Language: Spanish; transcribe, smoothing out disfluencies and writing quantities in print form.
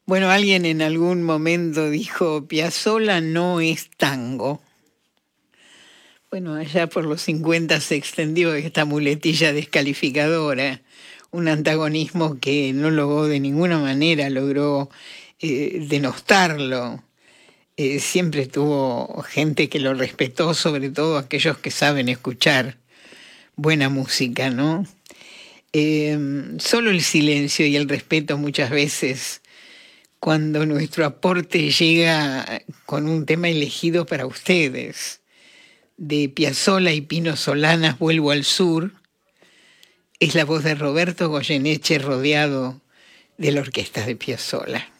Bueno, alguien en algún momento dijo, Piazzolla no es tango. Bueno, allá por los 50 se extendió esta muletilla descalificadora, un antagonismo que no logró de ninguna manera, logró denostarlo. Siempre tuvo gente que lo respetó, sobre todo aquellos que saben escuchar buena música, ¿no? Solo el silencio y el respeto muchas veces, cuando nuestro aporte llega con un tema elegido para ustedes. De Piazzolla y Pino Solanas, Vuelvo al Sur, es la voz de Roberto Goyeneche rodeado de la orquesta de Piazzolla.